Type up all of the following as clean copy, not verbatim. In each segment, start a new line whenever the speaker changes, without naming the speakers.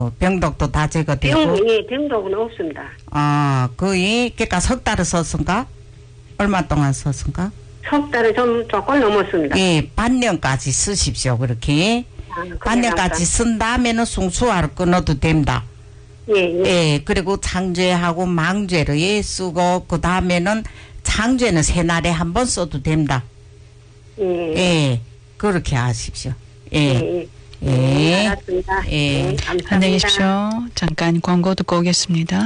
병독도 다 제거되고.
예, 병독은 없습니다.
그러니까 석 달을 썼습니까? 얼마 동안 썼습니까?
석 달을 조금 넘었습니다.
예, 반년까지 쓰십시오. 그렇게. 반년까지 쓴 다음에는 숭수화를 끊어도 됩니다. 예, 그리고 창죄하고 망죄를 쓰고, 그 다음에는 창죄는 새날에 한 번 써도 됩니다. 예, 그렇게 하십시오. 예.
알았습니다. 감사합니다.
안녕히 계십시오. 잠깐 광고 듣고 오겠습니다.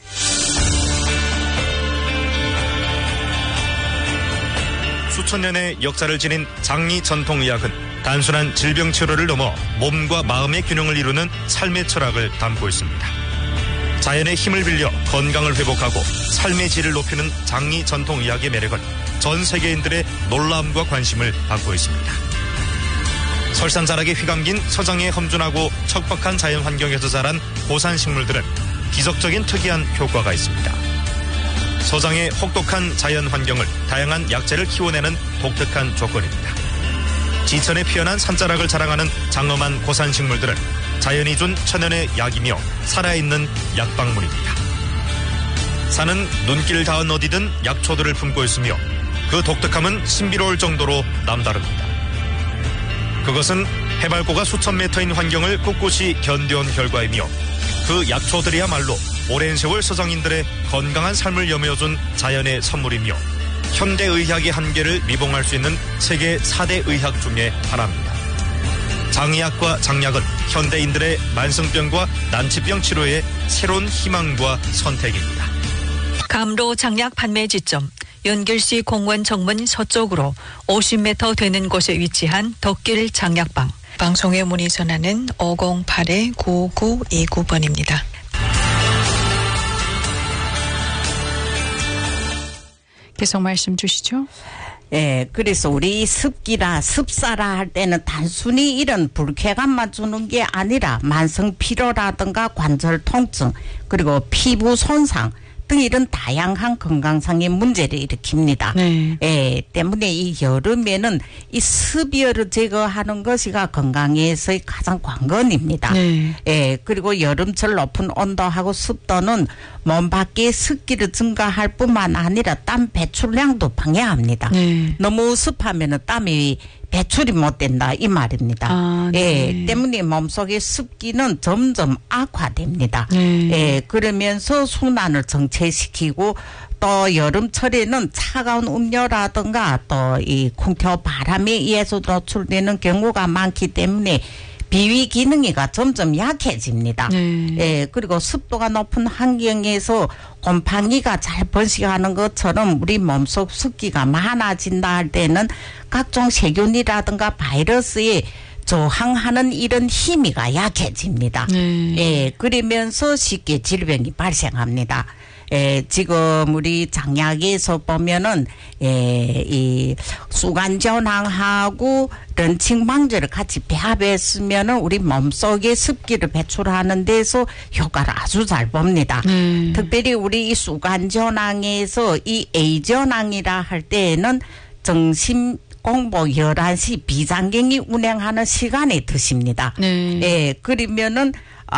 수천 년의 역사를 지닌 장리 전통의학은 단순한 질병 치료를 넘어 몸과 마음의 균형을 이루는 삶의 철학을 담고 있습니다. 자연의 힘을 빌려 건강을 회복하고 삶의 질을 높이는 장리 전통의학의 매력은 전 세계인들의 놀라움과 관심을 받고 있습니다. 설산자락에 휘감긴 서장의 험준하고 척박한 자연 환경에서 자란 고산식물들은 기적적인 특이한 효과가 있습니다. 서장의 혹독한 자연 환경을 다양한 약재를 키워내는 독특한 조건입니다. 지천에 피어난 산자락을 자랑하는 장엄한 고산식물들은 자연이 준 천연의 약이며 살아있는 약방문입니다. 산은 눈길 닿은 어디든 약초들을 품고 있으며 그 독특함은 신비로울 정도로 남다릅니다. 그것은 해발고가 수천 미터인 환경을 꿋꿋이 견뎌온 결과이며 그 약초들이야말로 오랜 세월 서장인들의 건강한 삶을 여며준 자연의 선물이며 현대의학의 한계를 미봉할 수 있는 세계 4대 의학 중에 하나입니다. 장의학과 장약은 현대인들의 만성병과 난치병 치료의 새로운 희망과 선택입니다.
감로 장약 판매 지점 연길시 공원 정문 서쪽으로 50m 되는 곳에 위치한 덕길 장약방.
방송에 문의 전화는 508-9929번입니다. 계속 말씀 주시죠.
예, 그래서 우리 습기라 습사라 할 때는 단순히 이런 불쾌감만 주는 게 아니라 만성 피로라든가 관절 통증 그리고 피부 손상 등 이런 다양한 건강상의 문제를 일으킵니다. 예, 때문에 이 여름에는 이 습열을 제거하는 것이가 건강에서의 가장 관건입니다. 예, 그리고 여름철 높은 온도하고 습도는 몸 밖의 습기를 증가할 뿐만 아니라 땀 배출량도 방해합니다. 너무 습하면 땀이 배출이 못 된다 이 말입니다. 예, 때문에 몸속의 습기는 점점 악화됩니다. 예, 그러면서 순환을 정체시키고 또 여름철에는 차가운 음료라든가 또 이空调 바람에 의해서 노출되는 경우가 많기 때문에 비위 기능이가 점점 약해집니다. 예, 그리고 습도가 높은 환경에서 곰팡이가 잘 번식하는 것처럼 우리 몸속 습기가 많아진다 할 때는 각종 세균이라든가 바이러스에 저항하는 이런 힘이가 약해집니다. 예, 그러면서 쉽게 질병이 발생합니다. 예, 지금 우리 장약에서 보면은, 예, 이 수간전항하고 런칭방제를 같이 배합했으면은 우리 몸속에 습기를 배출하는 데서 효과를 아주 잘 봅니다. 특별히 우리 이 수간전항에서 이 A전항이라 할 때에는 정신 공복 11시 비장경이 운행하는 시간에 드십니다. 예, 그러면은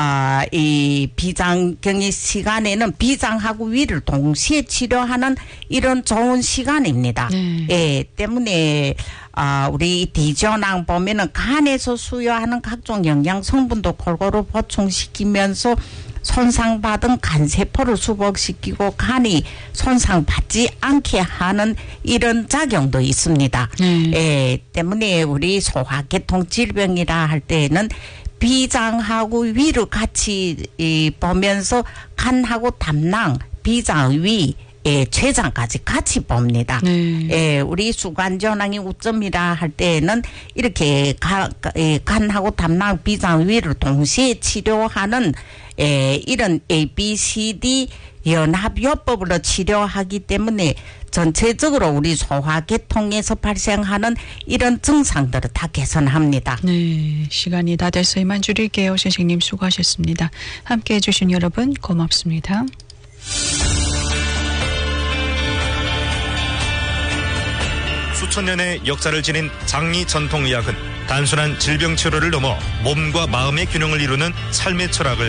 이 비장경의 시간에는 비장하고 위를 동시에 치료하는 이런 좋은 시간입니다. 예, 때문에 우리 D전항 보면은 간에서 수요하는 각종 영양 성분도 골고루 보충시키면서 손상받은 간세포를 수복시키고 간이 손상받지 않게 하는 이런 작용도 있습니다. 예, 때문에 우리 소화계통 질병이라 할 때에는 비장하고 위를 같이 보면서 간하고 담낭, 비장, 위, 예, 췌장까지 같이 봅니다. 예, 우리 수간전항의 우점이라 할 때에는 이렇게 간하고 담낭, 비장, 위를 동시에 치료하는 이런 ABCD 연합요법으로 치료하기 때문에 전체적으로 우리 소화계통에서 발생하는 이런 증상들을 다 개선합니다.
네, 시간이 다 돼서 이만 줄일게요. 선생님 수고하셨습니다. 함께해 주신 여러분 고맙습니다.
수천 년의 역사를 지닌 장리 전통의학은 단순한 질병 치료를 넘어 몸과 마음의 균형을 이루는 삶의 철학을